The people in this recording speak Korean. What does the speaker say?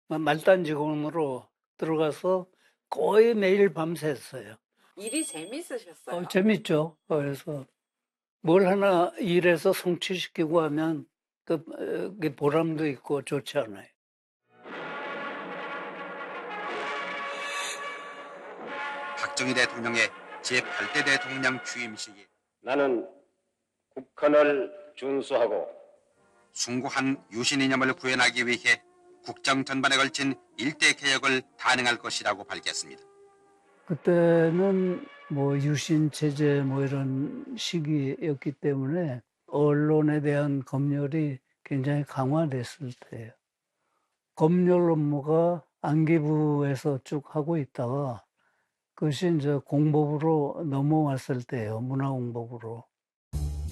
말단 직원으로 들어가서 거의 매일 밤샜어요. 일이 재밌으셨어요? 재밌죠. 그래서 뭘 하나 일해서 성취시키고 하면 그게 보람도 있고 좋지 않아요. 박정희 대통령의 제8대 대통령 취임식이 나는 국헌을 준수하고 숭고한 유신 이념을 구현하기 위해 국정 전반에 걸친 일대 개혁을 단행할 것이라고 밝혔습니다. 그때는 뭐 유신 체제 뭐 이런 시기였기 때문에 언론에 대한 검열이 굉장히 강화됐을 때예요. 검열 업무가 안기부에서 쭉 하고 있다가 그것이 이제 공법으로 넘어왔을 때예요. 문화공법으로.